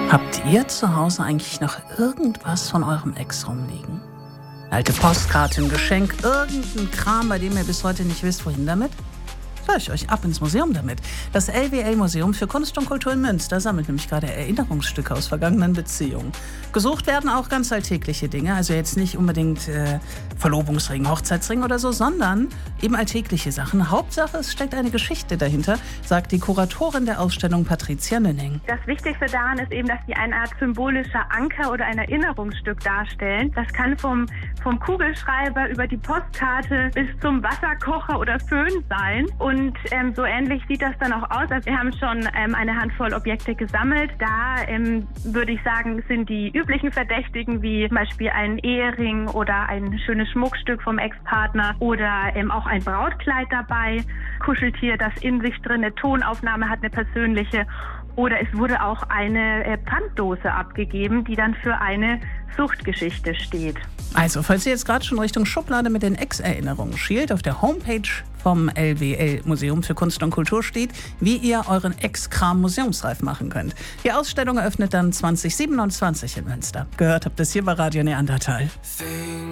Habt ihr zu Hause eigentlich noch irgendwas von eurem Ex rumliegen? Alte Postkarten, Geschenk, irgendein Kram, bei dem ihr bis heute nicht wisst, wohin damit? Soll ich euch ab ins Museum damit? Das LWL-Museum für Kunst und Kultur in Münster sammelt nämlich gerade Erinnerungsstücke aus vergangenen Beziehungen. Gesucht werden auch ganz alltägliche Dinge, also jetzt nicht unbedingt Verlobungsring, Hochzeitsring oder so, sondern eben alltägliche Sachen. Hauptsache, es steckt eine Geschichte dahinter, sagt die Kuratorin der Ausstellung Patricia Nünning. Das Wichtigste daran ist eben, dass sie eine Art symbolischer Anker oder ein Erinnerungsstück darstellen. Das kann vom Kugelschreiber über die Postkarte bis zum Wasserkocher oder Föhn sein. Und so ähnlich sieht das dann auch aus. Also wir haben schon eine Handvoll Objekte gesammelt. Da würde ich sagen, sind die üblichen Verdächtigen wie zum Beispiel ein Ehering oder ein schönes Schmuckstück vom Ex-Partner oder auch ein Brautkleid dabei. Kuscheltier, das in sich drin eine Tonaufnahme hat, eine persönliche. Oder es wurde auch eine Pfanddose abgegeben, die dann für eine Suchtgeschichte steht. Also, falls ihr jetzt gerade schon Richtung Schublade mit den Ex-Erinnerungen schielt, auf der Homepage vom LWL-Museum für Kunst und Kultur steht, wie ihr euren Ex-Kram museumsreif machen könnt. Die Ausstellung eröffnet dann 2027 in Münster. Gehört habt ihr es hier bei Radio Neandertal.